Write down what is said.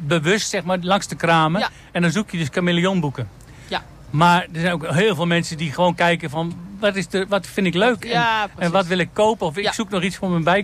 bewust zeg maar, langs de kramen. Ja. En dan zoek je dus chameleonboeken. Ja. Maar er zijn ook heel veel mensen die gewoon kijken van... Wat vind ik leuk? Ja, en wat wil ik kopen? Of ik zoek nog iets voor mijn